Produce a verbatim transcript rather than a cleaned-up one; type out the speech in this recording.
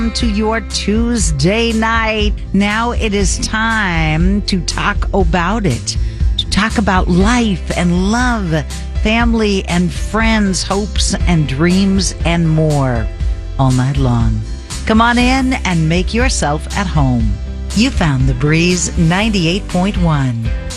To your Tuesday night. Now it is time to talk about it, to talk about life and love, family and friends, hopes and dreams, and more all night long. Come on in and make yourself at home. You found the Breeze ninety-eight point one.